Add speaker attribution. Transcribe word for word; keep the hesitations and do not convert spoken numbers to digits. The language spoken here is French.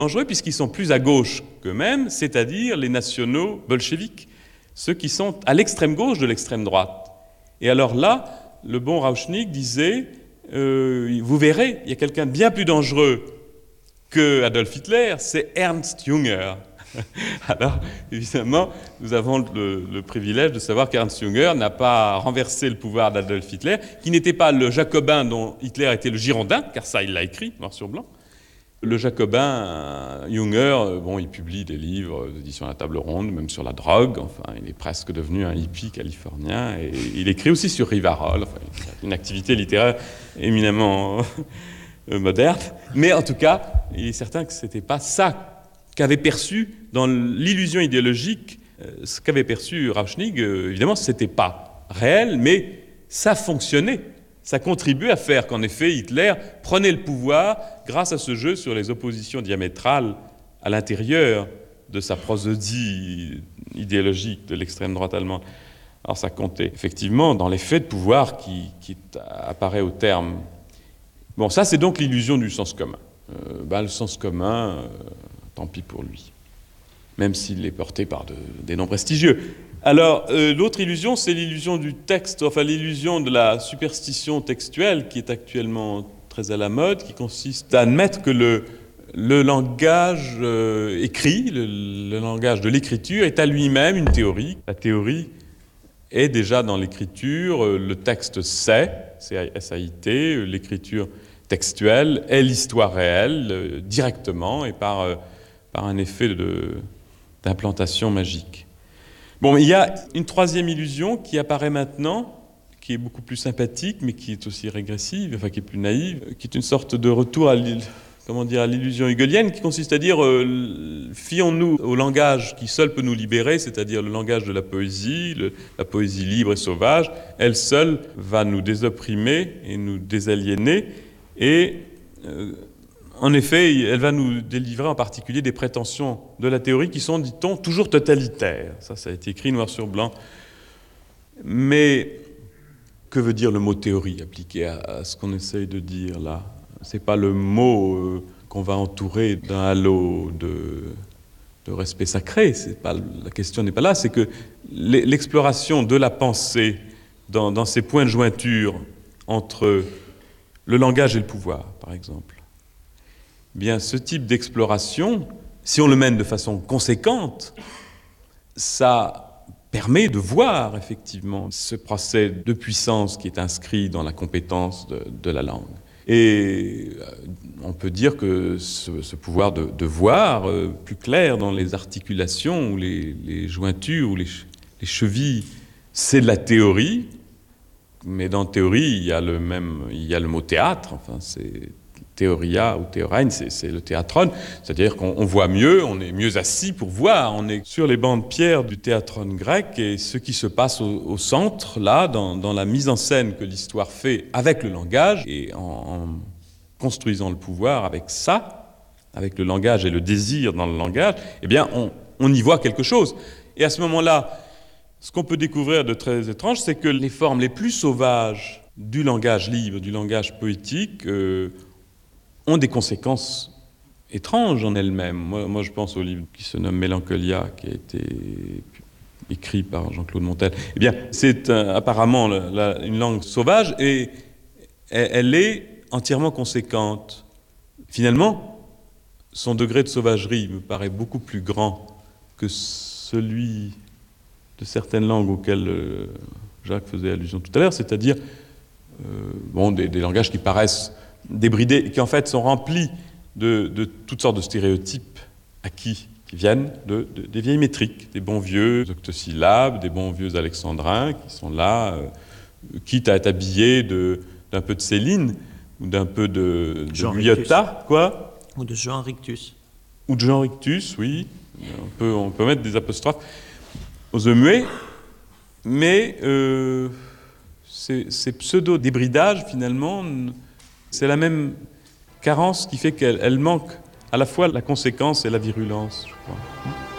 Speaker 1: dangereux puisqu'ils sont plus à gauche qu'eux-mêmes, c'est-à-dire les nationaux bolcheviques, ceux qui sont à l'extrême gauche de l'extrême droite. Et alors là, le bon Rauschnig disait euh, « Vous verrez, il y a quelqu'un de bien plus dangereux que Adolf Hitler, c'est Ernst Jünger ». Alors, évidemment, nous avons le, le privilège de savoir qu'Ernst Jünger n'a pas renversé le pouvoir d'Adolf Hitler, qui n'était pas le jacobin dont Hitler était le girondin, car ça, il l'a écrit, noir sur blanc. Le jacobin, Jünger, bon, il publie des livres d'édition à la table ronde, même sur la drogue, enfin, il est presque devenu un hippie californien, et il écrit aussi sur Rivarol, enfin, une activité littéraire éminemment moderne, mais en tout cas, il est certain que ce n'était pas ça qu'avait perçu dans l'illusion idéologique, ce qu'avait perçu Rauschnig, évidemment, ce n'était pas réel, mais ça fonctionnait. Ça contribuait à faire qu'en effet, Hitler prenait le pouvoir grâce à ce jeu sur les oppositions diamétrales à l'intérieur de sa prosodie idéologique de l'extrême droite allemande. Alors ça comptait effectivement dans l'effet de pouvoir qui, qui apparaît au terme. Bon, ça c'est donc l'illusion du sens commun. Euh, ben, le sens commun, euh, tant pis pour lui, même s'il est porté par de, des noms prestigieux. Alors, euh, l'autre illusion, c'est l'illusion du texte, enfin l'illusion de la superstition textuelle qui est actuellement très à la mode, qui consiste à admettre que le, le langage euh, écrit, le, le langage de l'écriture est à lui-même une théorie. La théorie est déjà dans l'écriture, euh, le texte c'est, c'est S A I T, l'écriture textuelle est l'histoire réelle, euh, directement et par, euh, par un effet de, d'implantation magique. Bon, il y a une troisième illusion qui apparaît maintenant, qui est beaucoup plus sympathique, mais qui est aussi régressive, enfin qui est plus naïve, qui est une sorte de retour à comment dire, à l'illusion hegelienne, qui consiste à dire euh, fions-nous au langage qui seul peut nous libérer, c'est-à-dire le langage de la poésie, le, la poésie libre et sauvage. Elle seule va nous désopprimer et nous désaliéner, et euh, en effet, elle va nous délivrer en particulier des prétentions de la théorie qui sont, dit-on, toujours totalitaires. Ça, ça a été écrit noir sur blanc. Mais que veut dire le mot théorie appliqué à, à ce qu'on essaye de dire là? Ce n'est pas le mot euh, qu'on va entourer d'un halo de, de respect sacré. C'est pas, la question n'est pas là. C'est que l'exploration de la pensée dans, dans ces points de jointure entre le langage et le pouvoir, par exemple, bien, ce type d'exploration, si on le mène de façon conséquente, ça permet de voir effectivement ce procès de puissance qui est inscrit dans la compétence de, de la langue. Et on peut dire que ce, ce pouvoir de, de voir euh, plus clair dans les articulations ou les, les jointures ou les, les chevilles, c'est de la théorie, mais dans théorie, il y a le même, il y a le mot théâtre, enfin c'est théoria ou théorein, c'est le théatron, c'est-à-dire qu'on voit mieux, on est mieux assis pour voir, on est sur les bancs de pierre du théatron grec, et ce qui se passe au, au centre, là, dans, dans la mise en scène que l'histoire fait avec le langage, et en, en construisant le pouvoir avec ça, avec le langage et le désir dans le langage, eh bien, on, on y voit quelque chose. Et à ce moment-là, ce qu'on peut découvrir de très étrange, c'est que les formes les plus sauvages du langage libre, du langage poétique, euh, ont des conséquences étranges en elles-mêmes. Moi, moi, je pense au livre qui se nomme Mélancolia, qui a été écrit par Jean-Claude Montel. Eh bien, c'est euh, apparemment la, la, une langue sauvage et elle, elle est entièrement conséquente. Finalement, son degré de sauvagerie me paraît beaucoup plus grand que celui de certaines langues auxquelles euh, Jacques faisait allusion tout à l'heure, c'est-à-dire euh, bon, des, des langages qui paraissent débridés, et qui en fait sont remplis de, de toutes sortes de stéréotypes acquis, qui viennent de, de, des vieilles métriques, des bons vieux octosyllabes, des bons vieux alexandrins, qui sont là, euh, quitte à être habillés d'un peu de Céline, ou d'un peu de, de Guyotat, quoi.
Speaker 2: Ou de Jean Rictus.
Speaker 1: Ou de Jean Rictus, oui. On peut, on peut mettre des apostrophes aux œufs muets, mais euh, ces, ces pseudo-débridages, finalement, c'est la même carence qui fait qu'elle elle manque à la fois la conséquence et la virulence, je crois.